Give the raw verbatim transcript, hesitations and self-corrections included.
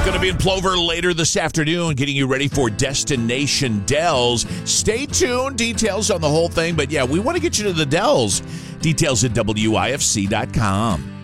Going to be in Plover later this afternoon, getting you ready for Destination Dells. Stay tuned. Details on the whole thing. But yeah, we want to get you to the Dells. Details at W I F C dot com.